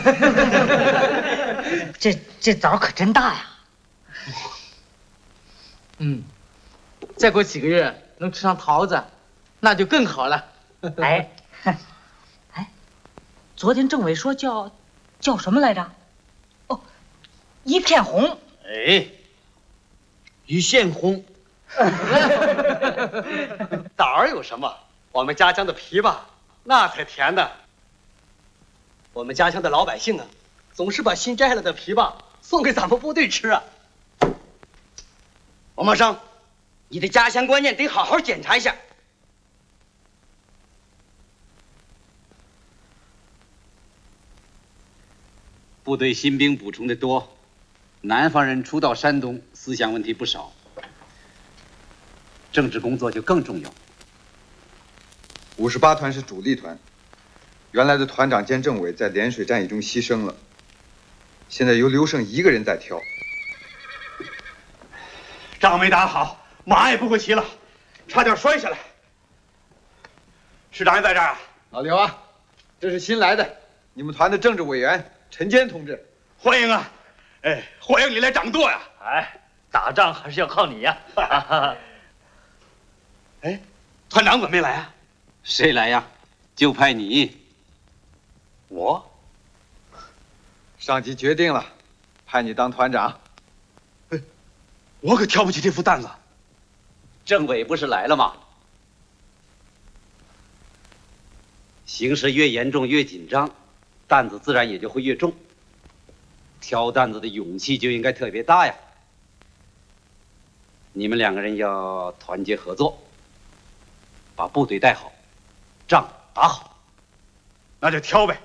这枣可真大呀！ 再过几个月能吃上桃子，那就更好了。 哎，昨天政委说叫什么来着？哦，一片红。 哎，一线红。 枣儿有什么？我们家乡的枇杷，那才甜呢。我们家乡的老百姓啊，总是把新摘下来的枇杷送给咱们部队吃啊。 王茂生，你的家乡观念得好好检查一下。 部队新兵补充的多，南方人初到山东，思想问题不少，政治工作就更重要。 58团是主力团，原来的团长兼政委在涟水战役中牺牲了，现在由刘胜一个人在挑。 仗没打好，马也不会骑了，差点摔下来。师长也在这儿啊？ 老刘啊，这是新来的，你们团的政治委员陈坚同志。 欢迎啊！哎，欢迎你来掌舵呀！ 哎，打仗还是要靠你呀！ 哎，团长怎么没来啊？ 谁来呀？就派你。 我？ 上级决定了，派你当团长。 我可挑不起这副担子。 政委不是来了吗？形势越严重越紧张，担子自然也就会越重。挑担子的勇气就应该特别大呀。你们两个人要团结合作，把部队带好，仗打好。 那就挑呗。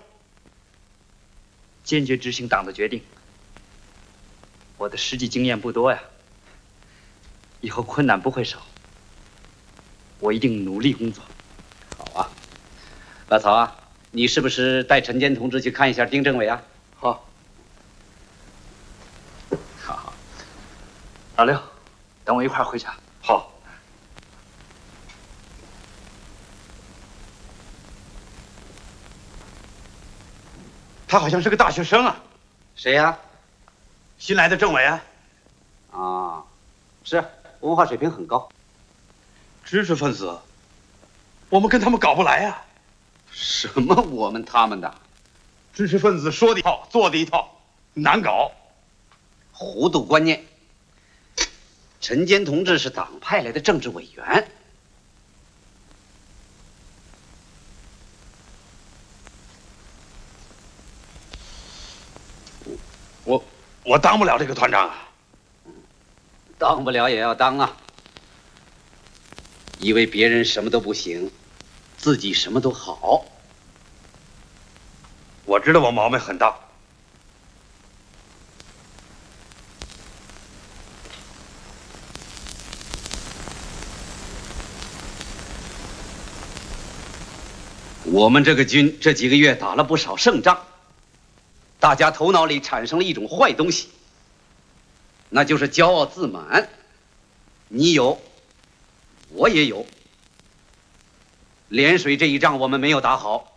坚决执行党的决定。我的实际经验不多呀，以后困难不会少。我一定努力工作。 好啊，老曹啊，你是不是带陈坚同志去看一下丁政委啊？ 好。 好。 老刘，等我一块儿回去。 好。他好像是个大学生啊。 谁呀？ 新来的政委啊。 啊，是，文化水平很高。 知识分子，我们跟他们搞不来呀。 什么我们他们的？ 知识分子说的一套，做的一套，难搞。 糊涂观念。陈坚同志是党派来的政治委员。 我当不了这个团长啊。 当不了也要当啊。以为别人什么都不行，自己什么都好。 我知道我毛病很大。 我们这个军这几个月打了不少胜仗，大家头脑里产生了一种坏东西，那就是骄傲自满。你有，我也有。涟水这一仗我们没有打好，